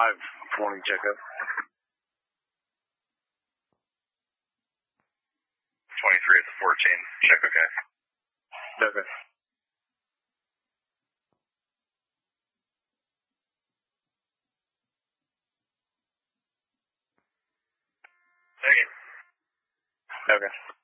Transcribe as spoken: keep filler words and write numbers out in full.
five, morning checkup. twenty-three at the fourteen, check okay. Okay. Second. Okay.